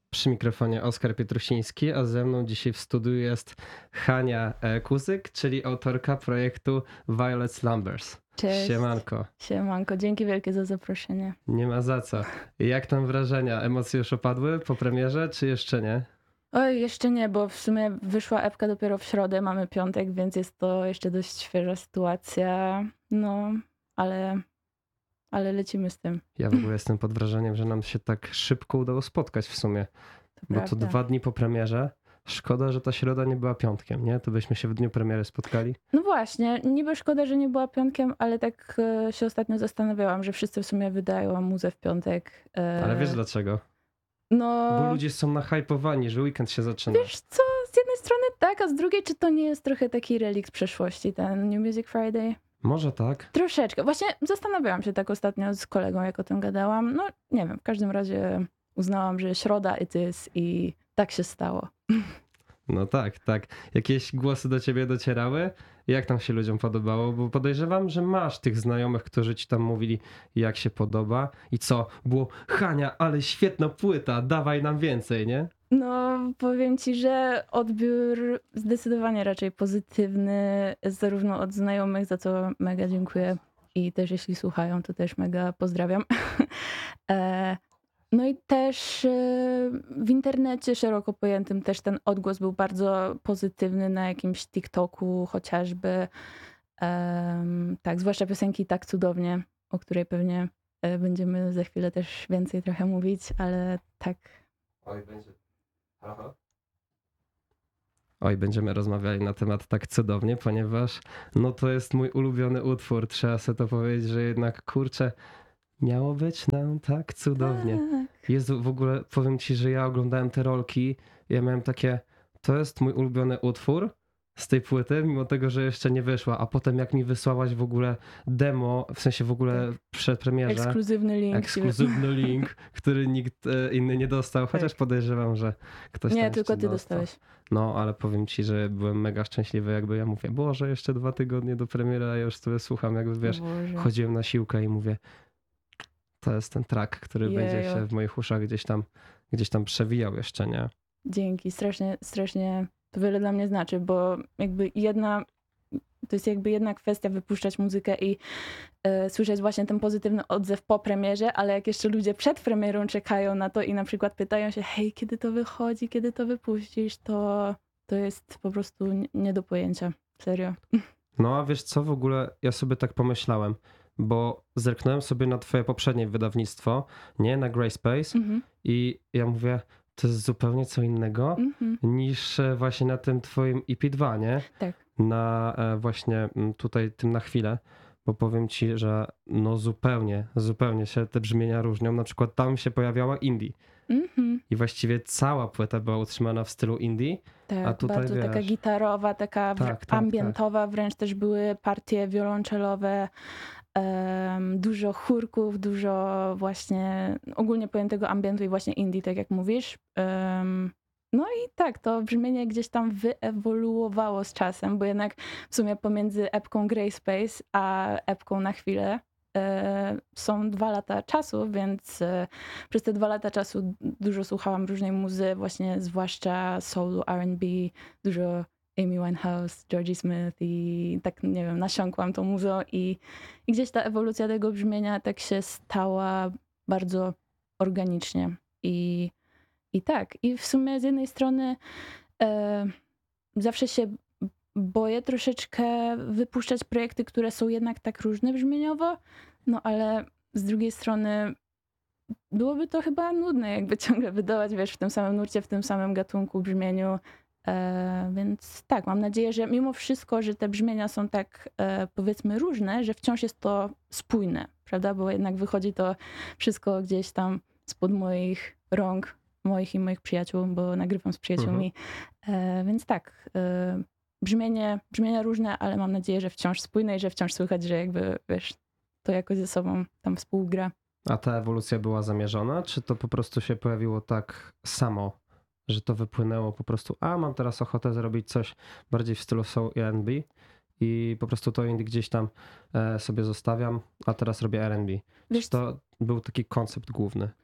Przy mikrofonie Oskar Pietrusiński, a ze mną dzisiaj w studiu jest Hania Kuzyk, czyli autorka projektu Violet Slumbers. Cześć, Siemanko, siemanko, dzięki wielkie za zaproszenie. nie ma za co. Jak tam wrażenia? Emocje już opadły po premierze, czy jeszcze nie? Oj, jeszcze nie, bo w sumie wyszła epka dopiero w środę, mamy piątek, więc jest to jeszcze dość świeża sytuacja. No, ale lecimy z tym, Ja w ogóle jestem pod wrażeniem, że nam się tak szybko udało spotkać w sumie, to bo to prawda. 2 dni po premierze. Szkoda, że ta środa nie była piątkiem, nie? To byśmy się w dniu premiery spotkali. No właśnie, niby szkoda, że nie była piątkiem, ale tak się ostatnio zastanawiałam, że wszyscy w sumie wydają muzę w piątek. Ale wiesz dlaczego? No, Bo ludzie są nahypowani, że weekend się zaczyna. wiesz co, z jednej strony tak, a z drugiej czy to nie jest trochę taki relikt przeszłości, ten New Music Friday? Może tak. Troszeczkę. Właśnie zastanawiałam się tak ostatnio z kolegą, jak o tym gadałam. No nie wiem, w każdym razie uznałam, że środa it is i tak się stało. No tak, tak. Jakieś głosy do ciebie docierały? Jak tam się ludziom podobało? Bo podejrzewam, że masz tych znajomych, którzy ci tam mówili, jak się podoba. I co? Było, Hania, ale świetna płyta, dawaj nam więcej, nie? No powiem ci, że odbiór zdecydowanie raczej pozytywny, zarówno od znajomych, za co mega dziękuję. I też jeśli słuchają, to też mega pozdrawiam. E, No i też w internecie szeroko pojętym też ten odgłos był bardzo pozytywny na jakimś TikToku chociażby. Tak, zwłaszcza piosenki Tak Cudownie, o której pewnie będziemy za chwilę też więcej trochę mówić, ale tak. Oj, będzie. Aha. Oj, będziemy rozmawiali na temat tak cudownie, ponieważ no to jest mój ulubiony utwór. Trzeba sobie to powiedzieć, że jednak kurczę, miało być nam tak cudownie. Tak. Jezu, w ogóle powiem ci, że ja oglądałem te rolki, ja miałem takie, to jest mój ulubiony utwór z tej płyty, mimo tego, że jeszcze nie wyszła, a potem jak mi wysłałaś w ogóle demo, w sensie w ogóle przed premierze, Ekskluzywny link. ekskluzywny link, który nikt inny nie dostał, chociaż podejrzewam, że ktoś tam Nie, jeszcze tylko ty dostał. dostałeś. No, ale powiem ci, że byłem mega szczęśliwy, jakby ja mówię, Boże, jeszcze 2 tygodnie do premiery, a ja już sobie słucham, jakby wiesz, Boże. chodziłem na siłkę i mówię, to jest ten track, który będzie Jejo. się w moich uszach gdzieś tam przewijał jeszcze, nie? Dzięki, strasznie, strasznie to wiele dla mnie znaczy, bo to jest jakby jedna kwestia wypuszczać muzykę i słyszeć właśnie ten pozytywny odzew po premierze, ale jak jeszcze ludzie przed premierą czekają na to i na przykład pytają się, hej, kiedy to wychodzi, kiedy to wypuścisz, to jest po prostu nie do pojęcia. Serio. No a wiesz co, w ogóle ja sobie tak pomyślałem, bo zerknąłem sobie na twoje poprzednie wydawnictwo, nie, na Grey Space Mhm, i ja mówię, to jest zupełnie co innego mhm. niż właśnie na tym twoim EP2, nie? Tak. Na właśnie tutaj tym na chwilę, bo powiem ci, że no zupełnie się te brzmienia różnią. Na przykład tam się pojawiała indie Mhm. i właściwie cała płyta była utrzymana w stylu indie, a Tak, tutaj bardzo taka wiesz, gitarowa, taka tak, ambientowa, wręcz też były partie wiolonczelowe, dużo chórków, dużo właśnie ogólnie pojętego ambientu i właśnie indie, tak jak mówisz. No i tak, to brzmienie gdzieś tam wyewoluowało z czasem, bo jednak w sumie pomiędzy epką Grey Space a epką Na chwilę są 2 lata czasu, więc przez te 2 lata czasu dużo słuchałam różnej muzy, właśnie zwłaszcza soulu, R&B, dużo Amy Winehouse, Georgie Smith i tak, nie wiem, nasiąkłam tą muzą i gdzieś ta ewolucja tego brzmienia tak się stała bardzo organicznie. I tak, i w sumie z jednej strony e, zawsze się boję troszeczkę wypuszczać projekty, które są jednak tak różne brzmieniowo, no ale z drugiej strony byłoby to chyba nudne, jakby ciągle wydawać, wiesz, w tym samym nurcie, w tym samym gatunku, brzmieniu. Więc tak, mam nadzieję, że mimo wszystko, że te brzmienia są tak powiedzmy różne, że wciąż jest to spójne, prawda? Bo jednak wychodzi to wszystko gdzieś tam spod moich rąk, moich i moich przyjaciół, bo nagrywam z przyjaciółmi. Więc tak, brzmienia różne, ale mam nadzieję, że wciąż spójne i że wciąż słychać, że jakby, wiesz, to jakoś ze sobą tam współgra. A ta ewolucja była zamierzona, czy to po prostu się pojawiło tak samo, że to wypłynęło po prostu, a mam teraz ochotę zrobić coś bardziej w stylu soul i R&B i po prostu to indie gdzieś tam sobie zostawiam, a teraz robię R&B. Wiesz, Czy to był taki koncept główny?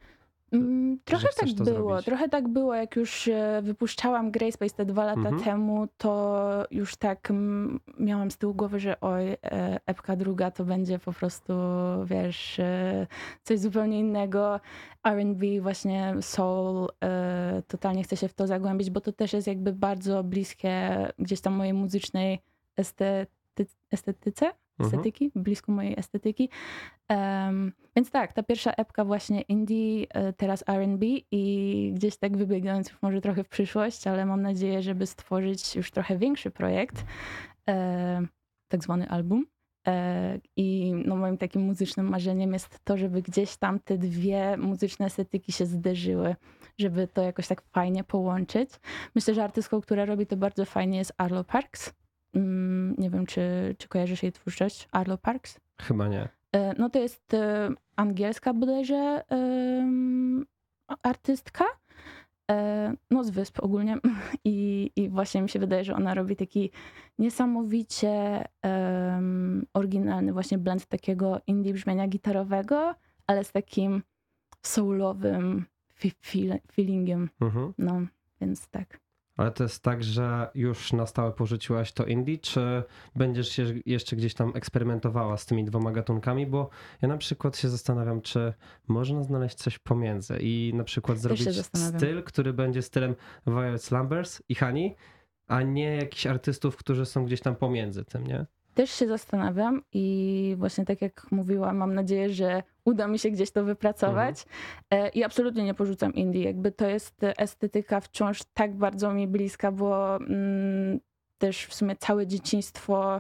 Trochę tak chcesz to było. zrobić? Trochę tak było, jak już wypuszczałam Grayspace te 2 lata temu, to już tak miałam z tyłu głowy, że oj, epka druga to będzie po prostu, wiesz, coś zupełnie innego. R&B, właśnie soul, totalnie chcę się w to zagłębić, bo to też jest jakby bardzo bliskie gdzieś tam mojej muzycznej estetyce, estetyki, blisko mojej estetyki. Więc tak, ta pierwsza epka właśnie indie, teraz R&B i gdzieś tak wybiegając już może trochę w przyszłość, ale mam nadzieję, żeby stworzyć już trochę większy projekt, tak zwany album. I no moim takim muzycznym marzeniem jest to, żeby gdzieś tam te dwie muzyczne estetyki się zderzyły, żeby to jakoś tak fajnie połączyć. Myślę, że artystką, która robi to bardzo fajnie, jest Arlo Parks. Nie wiem, czy kojarzysz jej twórczość, Arlo Parks? Chyba nie. No to jest angielska bodajże artystka, no z wysp ogólnie. I właśnie mi się wydaje, że ona robi taki niesamowicie oryginalny właśnie blend takiego indie brzmienia gitarowego, ale z takim soulowym feelingiem. No, więc tak. Ale to jest tak, że już na stałe porzuciłaś to indie, czy będziesz się jeszcze gdzieś tam eksperymentowała z tymi dwoma gatunkami? Bo ja na przykład się zastanawiam, czy można znaleźć coś pomiędzy i na przykład zrobić styl, który będzie stylem Violet Slumbers i Honey, a nie jakichś artystów, którzy są gdzieś tam pomiędzy tym, nie? Też się zastanawiam i właśnie tak jak mówiłam, mam nadzieję, że uda mi się gdzieś to wypracować. I absolutnie nie porzucam indie. Jakby to jest estetyka wciąż tak bardzo mi bliska, bo też w sumie całe dzieciństwo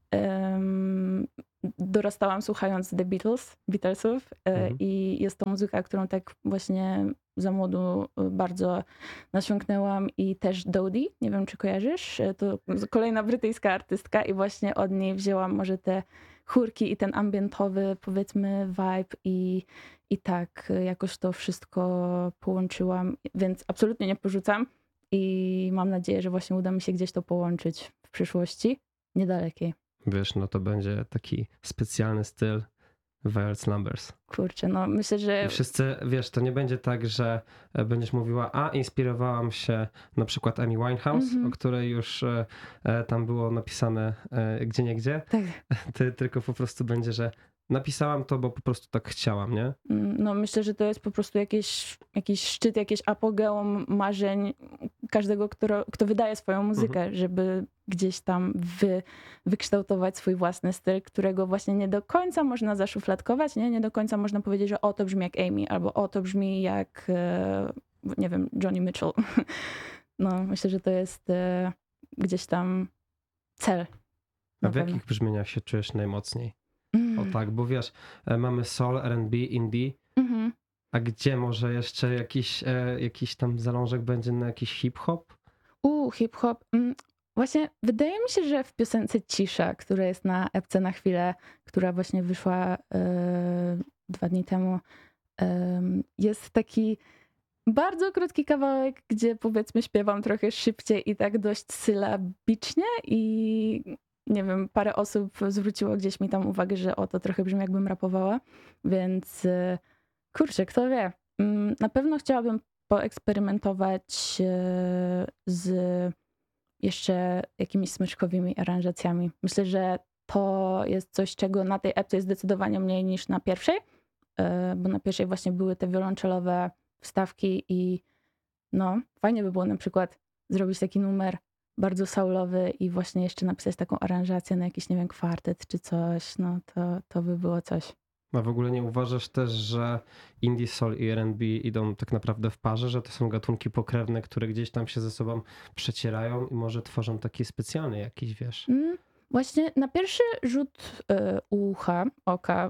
dorastałam słuchając The Beatlesów i jest to muzyka, którą tak właśnie za młodu bardzo nasiąknęłam i też Dodie, nie wiem czy kojarzysz, to kolejna brytyjska artystka i właśnie od niej wzięłam może te chórki i ten ambientowy powiedzmy vibe i tak jakoś to wszystko połączyłam, więc absolutnie nie porzucam i mam nadzieję, że właśnie uda mi się gdzieś to połączyć w przyszłości niedalekiej. Wiesz, no to będzie taki specjalny styl Violet Slumbers. Kurczę, no myślę, że... Wszyscy, wiesz, to nie będzie tak, że będziesz mówiła, a inspirowałam się na przykład Amy Winehouse, o której już tam było napisane gdzieniegdzie. Tak. Ty tylko po prostu będzie, że napisałam to, bo po prostu tak chciałam, nie? No myślę, że to jest po prostu jakiś szczyt, jakieś apogeum marzeń każdego, kto wydaje swoją muzykę, żeby gdzieś tam wykształtować swój własny styl, którego właśnie nie do końca można zaszufladkować, nie do końca można powiedzieć, że o to brzmi jak Amy, albo o to brzmi jak, nie wiem, Joni Mitchell. No myślę, że to jest gdzieś tam cel. A w jakich brzmieniach się czujesz najmocniej? O tak, bo wiesz, mamy soul, R&B, indie, a gdzie może jeszcze jakiś tam zalążek będzie na jakiś hip-hop? Hip-hop. Właśnie wydaje mi się, że w piosence Cisza, która jest na epce Na chwilę, która właśnie wyszła 2 dni temu, jest taki bardzo krótki kawałek, gdzie powiedzmy śpiewam trochę szybciej i tak dość sylabicznie i nie wiem, parę osób zwróciło gdzieś mi tam uwagę, że to trochę brzmi jakbym rapowała, więc kurczę, kto wie. Na pewno chciałabym poeksperymentować z jeszcze jakimiś smyczkowymi aranżacjami. Myślę, że to jest coś, czego na tej epce jest zdecydowanie mniej niż na pierwszej, bo na pierwszej właśnie były te wiolonczelowe wstawki i no fajnie by było na przykład zrobić taki numer bardzo soulowy i właśnie jeszcze napisać taką aranżację na jakiś, nie wiem, kwartet czy coś, no to by było coś. A w ogóle nie uważasz też, że indie, soul i R&B idą tak naprawdę w parze, że to są gatunki pokrewne, które gdzieś tam się ze sobą przecierają i może tworzą taki specjalny jakiś, wiesz? Właśnie na pierwszy rzut ucha,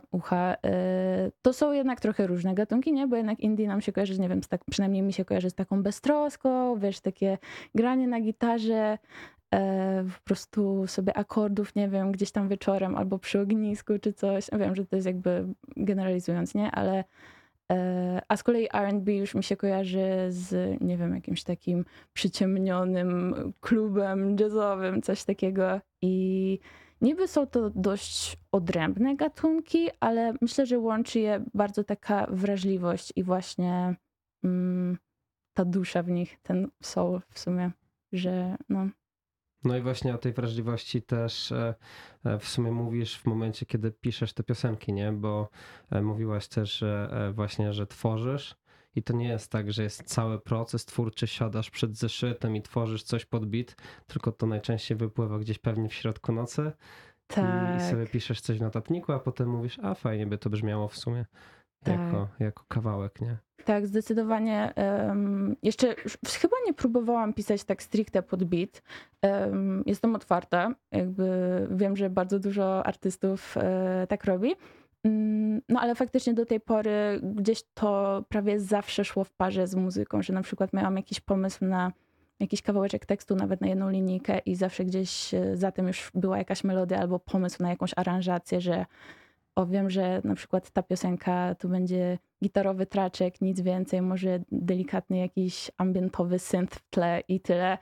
to są jednak trochę różne gatunki, nie? Bo jednak indie nam się kojarzy, nie wiem, przynajmniej mi się kojarzy z taką beztroską, wiesz, takie granie na gitarze, po prostu sobie akordów, nie wiem, gdzieś tam wieczorem albo przy ognisku czy coś. Wiem, że to jest jakby generalizując, nie? Ale a z kolei R&B już mi się kojarzy z, nie wiem, jakimś takim przyciemnionym klubem jazzowym, coś takiego. I niby są to dość odrębne gatunki, ale myślę, że łączy je bardzo taka wrażliwość i właśnie ta dusza w nich, ten soul w sumie, że no. No i właśnie o tej wrażliwości też w sumie mówisz w momencie, kiedy piszesz te piosenki, nie? Bo mówiłaś też, że właśnie, że tworzysz i to nie jest tak, że jest cały proces twórczy, siadasz przed zeszytem i tworzysz coś pod beat, tylko to najczęściej wypływa gdzieś pewnie w środku nocy i Tak, sobie piszesz coś w notatniku, a potem mówisz, a fajnie by to brzmiało w sumie tak. jako kawałek, nie? Tak, zdecydowanie. Jeszcze chyba nie próbowałam pisać tak stricte pod beat. Jestem otwarta, jakby wiem, że bardzo dużo artystów tak robi. No ale faktycznie do tej pory gdzieś to prawie zawsze szło w parze z muzyką, że na przykład miałam jakiś pomysł na jakiś kawałeczek tekstu, nawet na jedną linijkę i zawsze gdzieś za tym już była jakaś melodia albo pomysł na jakąś aranżację, że o, wiem, że na przykład ta piosenka tu będzie gitarowy traczek, nic więcej, może delikatny jakiś ambientowy synth w tle i tyle.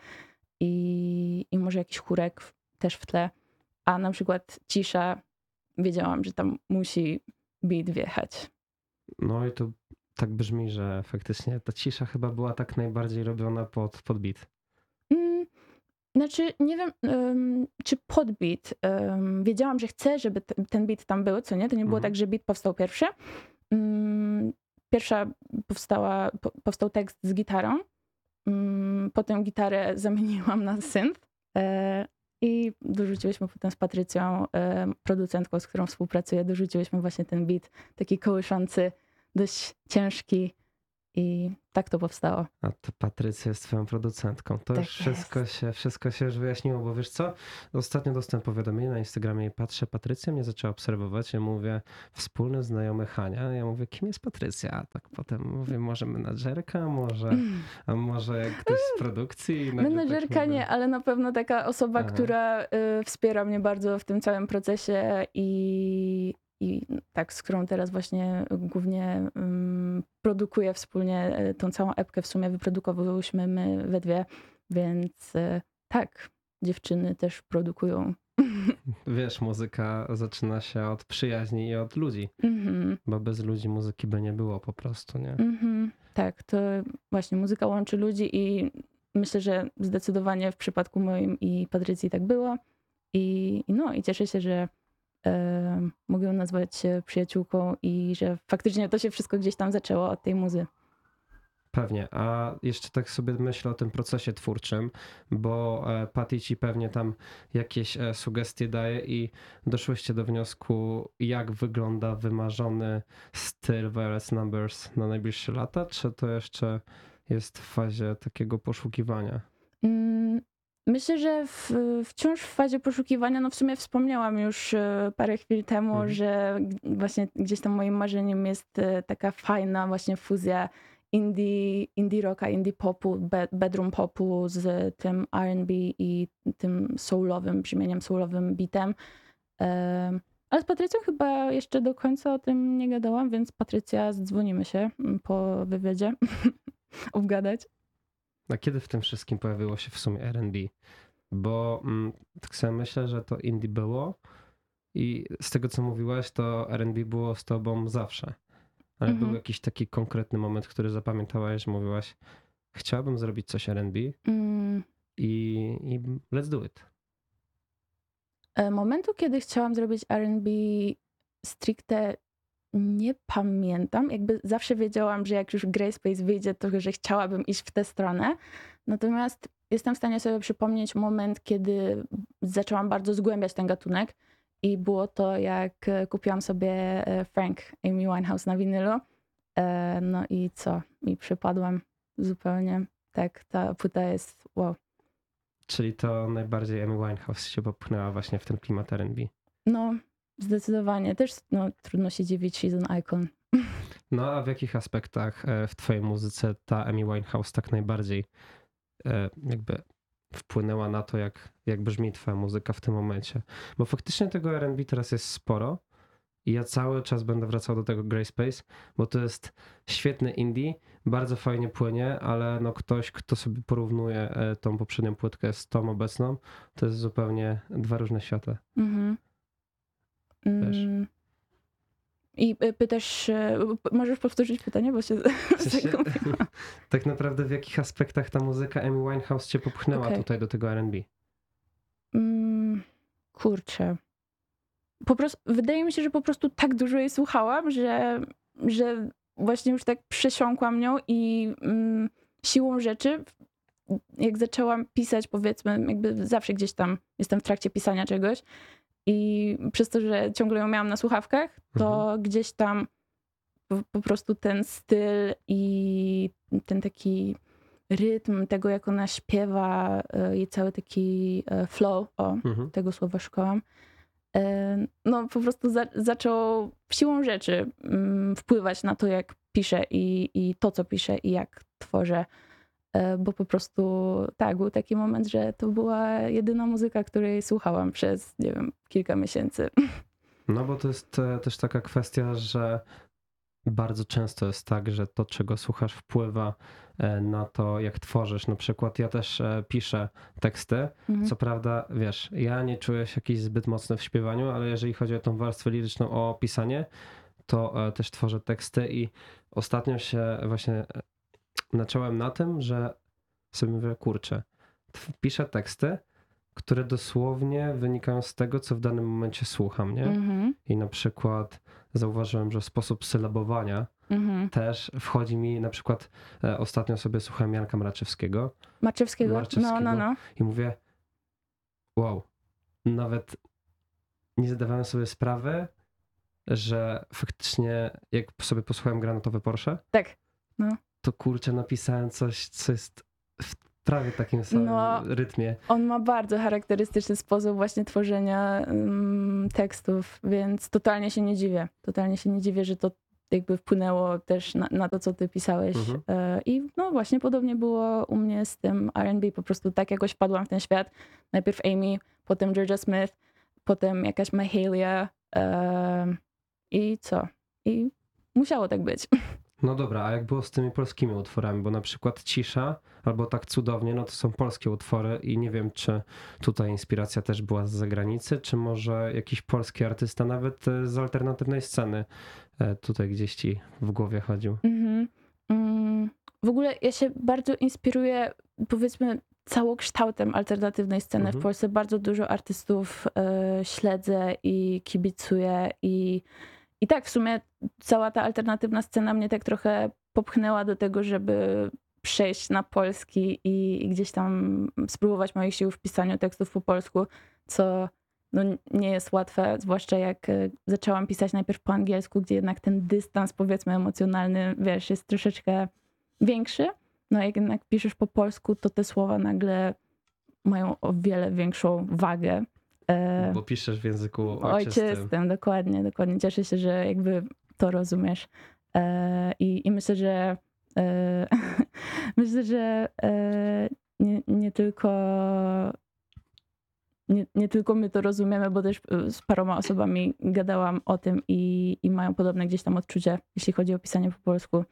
I może jakiś chórek też w tle. A na przykład cisza, wiedziałam, że tam musi beat wjechać. No i to tak brzmi, że faktycznie ta cisza chyba była tak najbardziej robiona pod beat. Mm, Znaczy, nie wiem, czy pod beat. Wiedziałam, że chcę, żeby ten beat tam był, co nie? To nie było tak, że beat powstał pierwszy. Pierwsza powstał tekst z gitarą. Potem gitarę zamieniłam na synth. I dorzuciłyśmy potem z Patrycją, producentką, z którą współpracuję, dorzuciłyśmy właśnie ten beat, taki kołyszący, dość ciężki. I tak to powstało. A to Patrycja jest twoją producentką. To Tak już wszystko się już wyjaśniło, bo wiesz co? Ostatnio dostałem powiadomienie na Instagramie i patrzę, Patrycja mnie zaczęła obserwować. Ja mówię, wspólny znajomy Hania. Ja mówię, kim jest Patrycja? A tak potem mówię, może menadżerka, a może ktoś z produkcji? I nagle Menedżerka tak mówię, nie, ale na pewno taka osoba, Aha. która wspiera mnie bardzo w tym całym procesie i tak, z którą teraz właśnie głównie produkuję wspólnie tą całą epkę. W sumie wyprodukowałyśmy my we dwie, więc tak, dziewczyny też produkują. Wiesz, muzyka zaczyna się od przyjaźni i od ludzi, Mhm, bo bez ludzi muzyki by nie było po prostu, nie? tak, to właśnie muzyka łączy ludzi i myślę, że zdecydowanie w przypadku moim i Patrycji tak było. I cieszę się, że mogę ją nazwać przyjaciółką i że faktycznie to się wszystko gdzieś tam zaczęło od tej muzy. Pewnie, a jeszcze tak sobie myślę o tym procesie twórczym, bo Patty ci pewnie tam jakieś sugestie daje i doszłyście do wniosku, jak wygląda wymarzony styl VLS Numbers na najbliższe lata, czy to jeszcze jest w fazie takiego poszukiwania? Mm, Myślę, że wciąż w fazie poszukiwania, no w sumie wspomniałam już parę chwil temu, że właśnie gdzieś tam moim marzeniem jest taka fajna właśnie fuzja indie rocka, indie popu, bedroom popu z tym R&B i tym soulowym brzmieniem, soulowym beatem. Ale z Patrycją chyba jeszcze do końca o tym nie gadałam, więc Patrycja, zdzwonimy się po wywiadzie obgadać. A kiedy w tym wszystkim pojawiło się w sumie R&B? Bo tak sobie myślę, że to indie było i z tego co mówiłaś, to R&B było z tobą zawsze. Ale był jakiś taki konkretny moment, który zapamiętałaś, że mówiłaś, chciałabym zrobić coś R&B i let's do it. Momentu, kiedy chciałam zrobić R&B stricte nie pamiętam. Jakby zawsze wiedziałam, że jak już Grayspace wyjdzie, to że chciałabym iść w tę stronę. Natomiast jestem w stanie sobie przypomnieć moment, kiedy zaczęłam bardzo zgłębiać ten gatunek i było to, jak kupiłam sobie Frank Amy Winehouse na winylu. No i co? I przypadłam zupełnie. Tak, ta płyta jest wow. Czyli to najbardziej Amy Winehouse się popchnęła właśnie w ten klimat R&B. No, zdecydowanie. Też no, trudno się dziwić, she's an icon. No a w jakich aspektach w twojej muzyce ta Amy Winehouse tak najbardziej jakby wpłynęła na to, jak brzmi twoja muzyka w tym momencie? Bo faktycznie tego R&B teraz jest sporo i ja cały czas będę wracał do tego Grayspace, bo to jest świetny indie, bardzo fajnie płynie, ale no ktoś, kto sobie porównuje tą poprzednią płytkę z tą obecną, to jest zupełnie dwa różne światy. Mhm. Wiesz? I pytasz, możesz powtórzyć pytanie, bo się W sensie, zagubiłam. tak naprawdę w jakich aspektach ta muzyka Amy Winehouse cię popchnęła Okej. tutaj do tego R&B? Kurczę. Po prostu, wydaje mi się, że po prostu tak dużo jej słuchałam, że właśnie już tak przesiąkłam nią i siłą rzeczy, jak zaczęłam pisać, powiedzmy, jakby zawsze gdzieś tam jestem w trakcie pisania czegoś i przez to, że ciągle ją miałam na słuchawkach, to gdzieś tam po prostu ten styl i ten taki rytm tego, jak ona śpiewa i cały taki flow, tego słowa szukałam, no po prostu zaczął siłą rzeczy wpływać na to, jak piszę i to, co piszę i jak tworzę. Bo po prostu tak, był taki moment, że to była jedyna muzyka, której słuchałam przez, nie wiem, kilka miesięcy. No bo to jest też taka kwestia, że bardzo często jest tak, że to, czego słuchasz, wpływa na to, jak tworzysz. Na przykład ja też piszę teksty. Co prawda, wiesz, ja nie czuję się jakiś zbyt mocny w śpiewaniu, ale jeżeli chodzi o tą warstwę liryczną, o pisanie, to też tworzę teksty i ostatnio się właśnie nacząłem na tym, że sobie mówię, kurczę, piszę teksty, które dosłownie wynikają z tego, co w danym momencie słucham, nie? I na przykład zauważyłem, że sposób sylabowania też wchodzi mi, na przykład ostatnio sobie słuchałem Janka Marczewskiego. No. I mówię, wow, nawet nie zdawałem sobie sprawy, że faktycznie jak sobie posłuchałem Granatowe Porsche, Tak, no. to kurczę napisałem coś, co jest w prawie takim samym rytmie. On ma bardzo charakterystyczny sposób właśnie tworzenia tekstów, więc totalnie się nie dziwię. Totalnie się nie dziwię, że to jakby wpłynęło też na to, co ty pisałeś. I no właśnie podobnie było u mnie z tym R&B. Po prostu tak jakoś wpadłam w ten świat. Najpierw Amy, potem Georgia Smith, potem jakaś Mahalia i co? I musiało tak być. No dobra, a jak było z tymi polskimi utworami? Bo na przykład Cisza albo Tak Cudownie, no to są polskie utwory i nie wiem, czy tutaj inspiracja też była z zagranicy, czy może jakiś polski artysta nawet z alternatywnej sceny tutaj gdzieś ci w głowie chodził. W ogóle ja się bardzo inspiruję, powiedzmy, całokształtem alternatywnej sceny w Polsce. Bardzo dużo artystów śledzę i kibicuję i tak w sumie cała ta alternatywna scena mnie tak trochę popchnęła do tego, żeby przejść na polski i gdzieś tam spróbować moich sił w pisaniu tekstów po polsku, co no, nie jest łatwe, zwłaszcza jak zaczęłam pisać najpierw po angielsku, gdzie jednak ten dystans, powiedzmy, emocjonalny, wiesz, jest troszeczkę większy. No jak jednak piszesz po polsku, to te słowa nagle mają o wiele większą wagę. Bo piszesz w języku ojczystym. Dokładnie. Cieszę się, że jakby to rozumiesz. I myślę, że myślę, że nie tylko nie tylko my to rozumiemy, bo też z paroma osobami gadałam o tym i mają podobne gdzieś tam odczucie, jeśli chodzi o pisanie po polsku.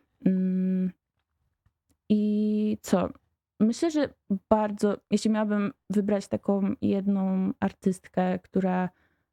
I co? Myślę, że bardzo, jeśli miałabym wybrać taką jedną artystkę, która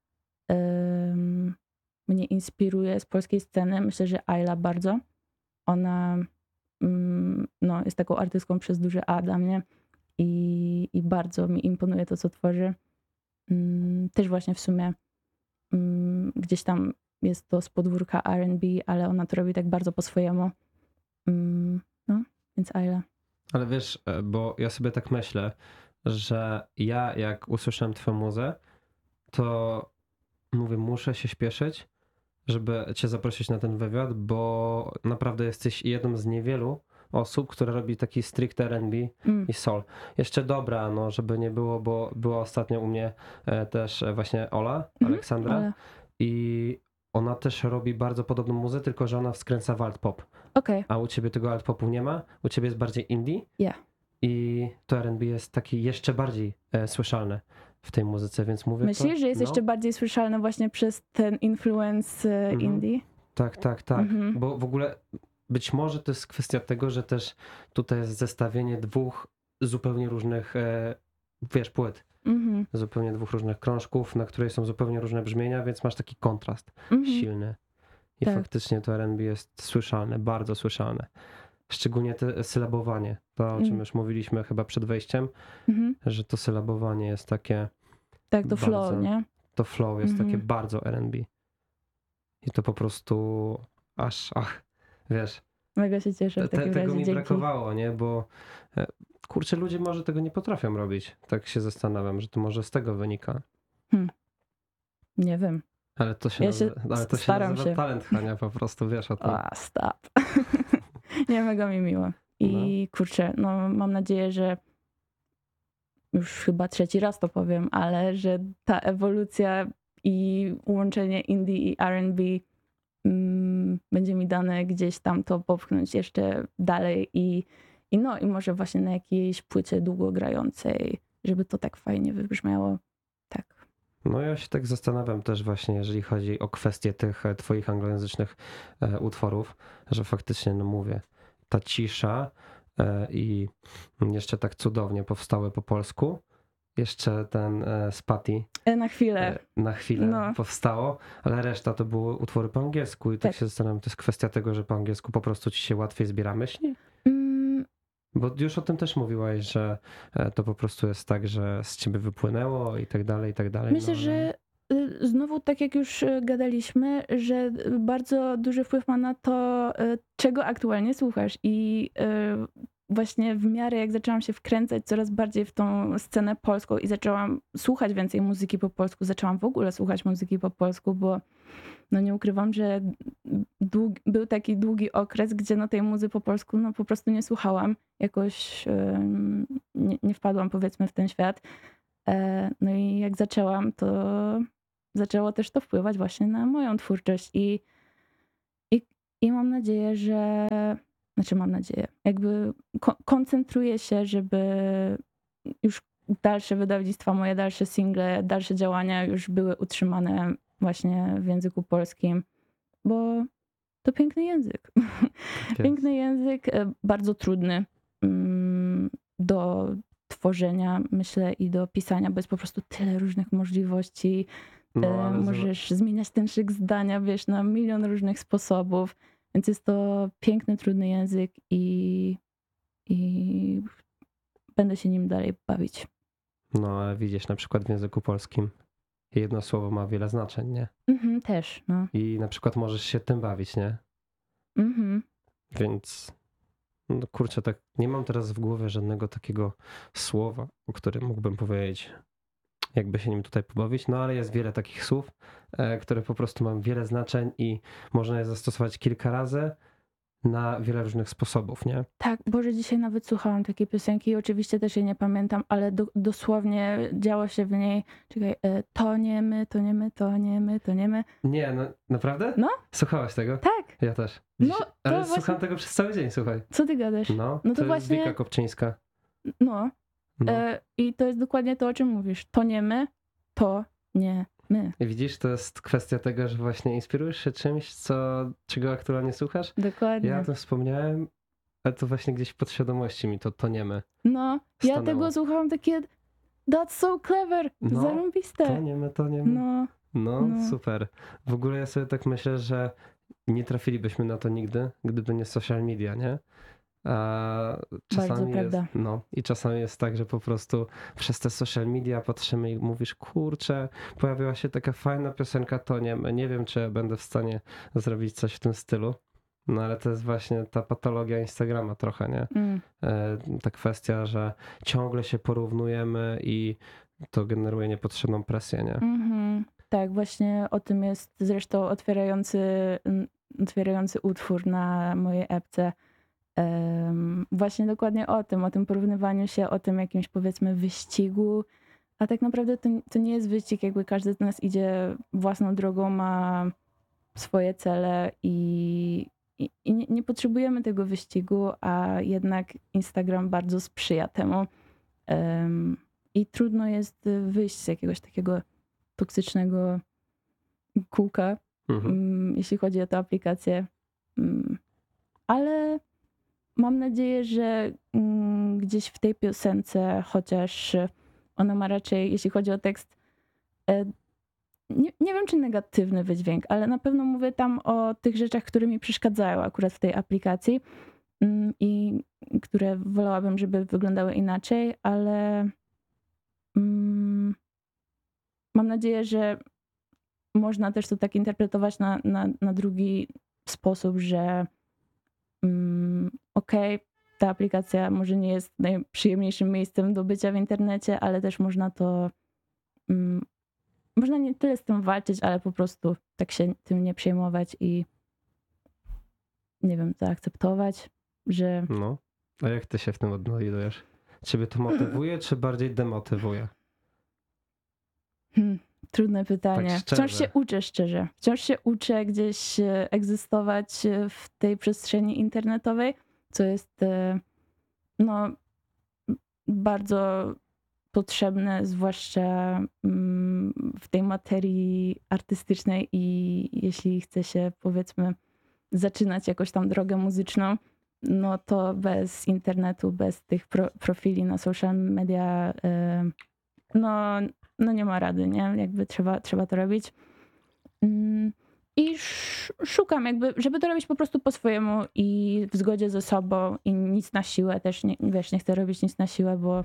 mnie inspiruje z polskiej sceny, myślę, że Ayla bardzo. Ona no, jest taką artystką przez duże A dla mnie i bardzo mi imponuje to, co tworzy. Też właśnie w sumie gdzieś tam jest to z podwórka R&B, ale ona to robi tak bardzo po swojemu. No, więc Ayla. Ale wiesz, bo ja sobie tak myślę, że ja jak usłyszałem twoją muzę, to mówię, muszę się śpieszyć, żeby cię zaprosić na ten wywiad, bo naprawdę jesteś jedną z niewielu osób, która robi taki stricte R&B i soul. Jeszcze dobra, no żeby nie było, bo była ostatnio u mnie też właśnie Ola, Aleksandra i ona też robi bardzo podobną muzę, tylko że ona wskręca w alt pop. Okay. A u ciebie tego alt popu nie ma? U ciebie jest bardziej indie? I to R&B jest taki jeszcze bardziej słyszalne w tej muzyce, więc mówię. Myślisz, że jest jeszcze bardziej słyszalne właśnie przez ten influence indie? Tak. Bo w ogóle być może to jest kwestia tego, że też tutaj jest zestawienie dwóch zupełnie różnych, wiesz, płyt. Zupełnie dwóch różnych krążków, na której są zupełnie różne brzmienia, więc masz taki kontrast silny. I Tak. faktycznie to R&B jest słyszalne, bardzo słyszalne. Szczególnie te sylabowanie, to o czym już mówiliśmy chyba przed wejściem, Mhm. że to sylabowanie jest takie Tak, to flow, bardzo, nie? to flow jest takie Mhm. bardzo R&B. I to po prostu wiesz, Mega się cieszę w takim tego razie, mi dzięki. brakowało, nie? Bo kurczę, ludzie może tego nie potrafią robić. Tak się zastanawiam, że to może z tego wynika. Nie wiem. Ale to się Ja się staram nazywa się. talent, Hania, po prostu wiesz o tym. O, stop. Nie, mega mi miło. No. I kurczę, no mam nadzieję, że już chyba trzeci raz to powiem, ale że ta ewolucja i łączenie indie i R&B będzie mi dane gdzieś tam to popchnąć jeszcze dalej i może właśnie na jakiejś płycie długogrającej, żeby to tak fajnie wybrzmiało. Tak. No ja się tak zastanawiam też właśnie, jeżeli chodzi o kwestię tych twoich anglojęzycznych utworów, że faktycznie, no mówię, ta cisza i jeszcze tak cudownie powstały po polsku. Jeszcze ten Spati Na chwilę. na chwilę No. powstało, ale reszta to były utwory po angielsku i tak Tak. się zastanawiam, to jest kwestia tego, że po angielsku po prostu ci się łatwiej zbiera myśli? Mm, Bo już o tym też mówiłaś, że to po prostu jest tak, że z ciebie wypłynęło i tak dalej, i tak dalej. Myślę, że znowu tak jak już gadaliśmy, że bardzo duży wpływ ma na to, czego aktualnie słuchasz. I właśnie w miarę jak zaczęłam się wkręcać coraz bardziej w tą scenę polską i zaczęłam słuchać więcej muzyki po polsku, zaczęłam w ogóle słuchać muzyki po polsku, bo no nie ukrywam, że był taki długi okres, gdzie no tej muzy po polsku no po prostu nie słuchałam. Jakoś nie wpadłam powiedzmy w ten świat. No i jak zaczęłam, to zaczęło też to wpływać właśnie na moją twórczość i mam nadzieję, mam nadzieję, jakby koncentruję się, żeby już dalsze wydawnictwa, moje dalsze single, dalsze działania już były utrzymane właśnie w języku polskim, bo to piękny język. Piękny język, bardzo trudny do tworzenia, myślę, i do pisania, bo jest po prostu tyle różnych możliwości. No, ale Możesz zmieniać ten szyk zdania, wiesz, na milion różnych sposobów. Więc jest to piękny, trudny język i będę się nim dalej bawić. No, ale widzisz, na przykład w języku polskim jedno słowo ma wiele znaczeń, nie? Też, no. I na przykład możesz się tym bawić, nie? Więc no kurczę, tak nie mam teraz w głowie żadnego takiego słowa, o którym mógłbym powiedzieć, jakby się nim tutaj pobawić, no ale jest wiele takich słów, które po prostu mają wiele znaczeń i można je zastosować kilka razy na wiele różnych sposobów, nie? Tak, Boże, dzisiaj nawet słuchałam takiej piosenki i oczywiście też jej nie pamiętam, ale dosłownie działo się w niej, czekaj, to nie my, to nie my, to nie my, to nie my. Nie, no naprawdę? No. Słuchałaś tego? Tak. Ja też. No, ale to słucham właśnie... tego przez cały dzień, słuchaj. Co ty gadasz? No, No to jest właśnie... Wika Kopczyńska. No. No. I to jest dokładnie to, o czym mówisz. To nie my, to nie my. I widzisz, to jest kwestia tego, że właśnie inspirujesz się czymś, czego aktualnie słuchasz. Dokładnie. Ja o tym wspomniałem, ale to właśnie gdzieś w podświadomości mi to niemy. No, ja stanęło. tego słuchałam takie that's so clever, No, zarąbiste. To nie my. No, No, super. W ogóle ja sobie tak myślę, że nie trafilibyśmy na to nigdy, gdyby nie social media, nie? A czasami jest, prawda. no i czasami jest tak, że po prostu przez te social media patrzymy i mówisz, kurczę, pojawiła się taka fajna piosenka, to nie wiem, czy będę w stanie zrobić coś w tym stylu. No ale to jest właśnie ta patologia Instagrama trochę, nie? Ta kwestia, że ciągle się porównujemy i to generuje niepotrzebną presję, nie? Tak, właśnie o tym jest zresztą otwierający utwór na mojej epce. Właśnie dokładnie o tym porównywaniu się, o tym jakimś powiedzmy wyścigu, a tak naprawdę to nie jest wyścig, jakby każdy z nas idzie własną drogą, ma swoje cele i nie potrzebujemy tego wyścigu, a jednak Instagram bardzo sprzyja temu i trudno jest wyjść z jakiegoś takiego toksycznego kółka, jeśli chodzi o tę aplikację, ale mam nadzieję, że gdzieś w tej piosence, chociaż ona ma raczej, jeśli chodzi o tekst, nie wiem, czy negatywny wydźwięk, ale na pewno mówię tam o tych rzeczach, które mi przeszkadzają akurat w tej aplikacji i które wolałabym, żeby wyglądały inaczej, ale mm, mam nadzieję, że można też to tak interpretować na drugi sposób, że okej, ta aplikacja może nie jest najprzyjemniejszym miejscem do bycia w internecie, ale też można to, mm, można nie tyle z tym walczyć, ale po prostu tak się tym nie przejmować i nie wiem, zaakceptować, że No. A jak ty się w tym odnajdujesz? Ciebie to motywuje, czy bardziej demotywuje? Trudne pytanie. Tak Wciąż szczerze. się uczę szczerze. Wciąż się uczę gdzieś egzystować w tej przestrzeni internetowej, co jest no, bardzo potrzebne, zwłaszcza w tej materii artystycznej i jeśli chce się, powiedzmy, zaczynać jakoś tam drogę muzyczną, no to bez internetu, bez tych profili na social media, no nie ma rady, nie? Jakby trzeba to robić. I szukam jakby, żeby to robić po prostu po swojemu i w zgodzie ze sobą i nic na siłę też, nie, wiesz, nie chcę robić nic na siłę, bo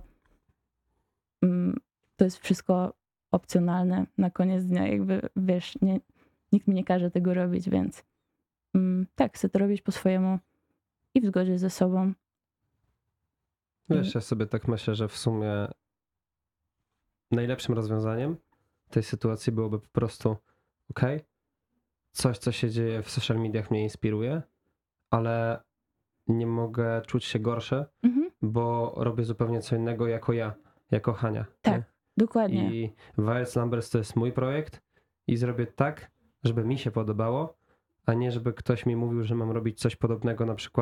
to jest wszystko opcjonalne na koniec dnia, jakby, wiesz, nikt mi nie każe tego robić, więc tak, chcę to robić po swojemu i w zgodzie ze sobą. Wiesz, ja sobie tak myślę, że w sumie najlepszym rozwiązaniem tej sytuacji byłoby po prostu coś, co się dzieje w social mediach mnie inspiruje, ale nie mogę czuć się gorszy, bo robię zupełnie co innego jako ja, jako Hania. Tak, nie? dokładnie. I Wild Numbers to jest mój projekt i zrobię tak, żeby mi się podobało, a nie żeby ktoś mi mówił, że mam robić coś podobnego na przykład